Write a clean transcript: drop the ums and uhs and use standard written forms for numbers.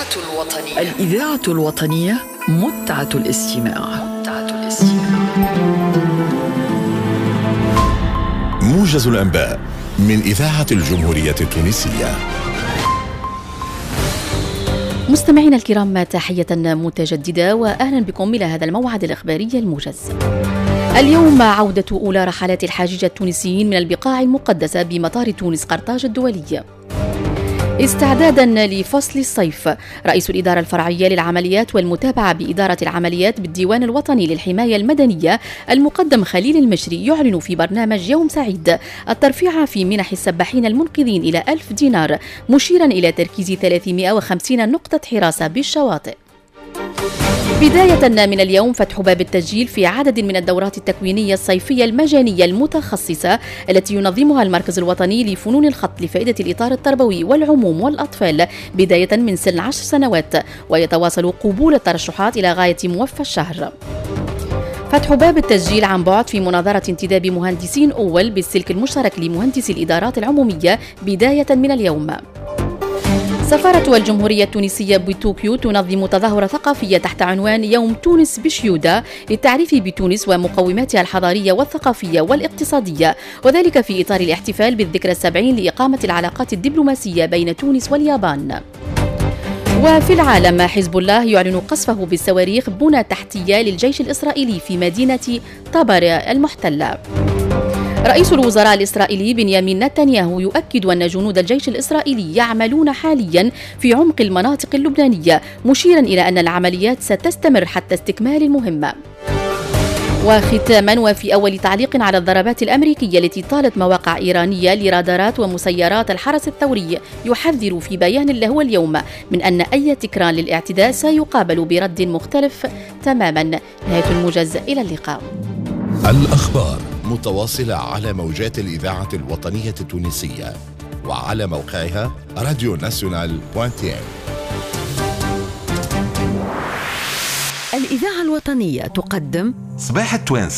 الإذاعة الوطنية متعة الاستماع. موجز الأنباء من إذاعة الجمهورية التونسية. مستمعينا الكرام، تحية متجددة وأهلا بكم إلى هذا الموعد الإخباري الموجز. اليوم عودة أولى رحلات الحاجيج التونسيين من البقاع المقدسة بمطار تونس قرطاج الدولي. استعدادا لفصل الصيف، رئيس الإدارة الفرعية للعمليات والمتابعة بإدارة العمليات بالديوان الوطني للحماية المدنية المقدم خليل المشري يعلن في برنامج يوم سعيد الترفيع في منح السباحين المنقذين إلى 1000 دينار، مشيرا إلى تركيز 350 نقطة حراسة بالشواطئ. بداية من اليوم فتح باب التسجيل في عدد من الدورات التكوينية الصيفية المجانية المتخصصة التي ينظمها المركز الوطني لفنون الخط لفائدة الإطار التربوي والعموم والأطفال بداية من سن 10 سنوات، ويتواصل قبول الترشحات إلى غاية موفى الشهر. فتح باب التسجيل عن بعد في مناظرة انتداب مهندسين أول بالسلك المشترك لمهندسي الإدارات العمومية بداية من اليوم. سفارة الجمهورية التونسية بطوكيو تنظم تظاهرة ثقافية تحت عنوان يوم تونس بشيودة للتعريف بتونس ومقوماتها الحضارية والثقافية والاقتصادية، وذلك في إطار الاحتفال بالذكرى 70 لإقامة العلاقات الدبلوماسية بين تونس واليابان. وفي العالم، حزب الله يعلن قصفه بالصواريخ بنى تحتية للجيش الإسرائيلي في مدينة طبريا المحتلة. رئيس الوزراء الإسرائيلي بنيامين نتنياهو يؤكد أن جنود الجيش الإسرائيلي يعملون حاليا في عمق المناطق اللبنانية، مشيرا إلى أن العمليات ستستمر حتى استكمال المهمة. وختاما، وفي أول تعليق على الضربات الأمريكية التي طالت مواقع إيرانية لرادارات ومسيرات الحرس الثوري، يحذر في بيان له اليوم من أن أي تكرار للاعتداء سيقابل برد مختلف تماما. نهاية الموجز، إلى اللقاء. الأخبار متواصلة على موجات الإذاعة الوطنية التونسية وعلى موقعها radionational.tn. الإذاعة الوطنية تقدم صباح التوانسة.